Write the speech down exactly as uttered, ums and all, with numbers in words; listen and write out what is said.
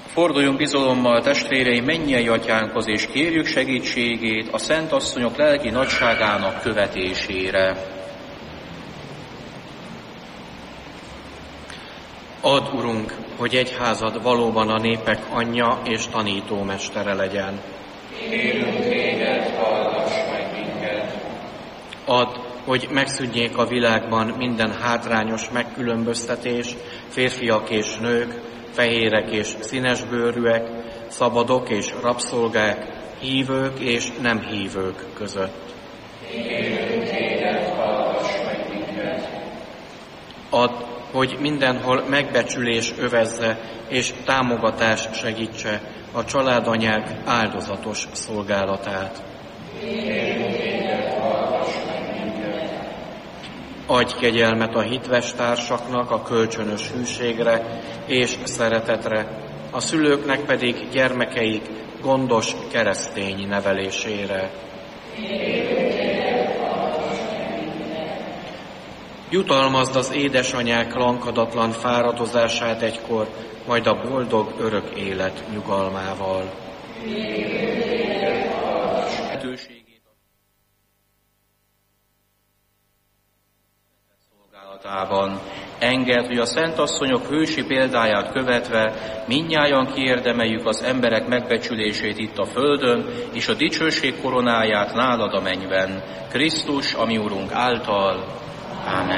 Forduljunk bizalommal, testvéreim, mennyei atyánkhoz, és kérjük segítségét a szent asszonyok lelki nagyságának követésére. Add, Urunk, hogy egyházad valóban a népek anyja és tanítómestere legyen. Kérünk téged, hallgass meg minket. Add, hogy megszűnjék a világban minden hátrányos megkülönböztetés, férfiak és nők, fehérek és színesbőrűek, szabadok és rabszolgák, hívők és nem hívők között. Kérünk téged, hallgass meg minket. Add, hogy mindenhol megbecsülés övezze és támogatás segítse a családanyák áldozatos szolgálatát. Kérünk téged, hallgass meg minket. Adj kegyelmet a hitves társaknak a kölcsönös hűségre és szeretetre, a szülőknek pedig gyermekeik gondos keresztény nevelésére. Jutalmazd az édesanyák lankadatlan fáradozását egykor, majd a boldog örök élet nyugalmával. Szolgálatában engedd, hogy a szent asszonyok hősi példáját követve mindnyájan kiérdemeljük az emberek megbecsülését itt a földön, és a dicsőség koronáját nálad a mennyben, Krisztus, a mi Urunk által. Amen.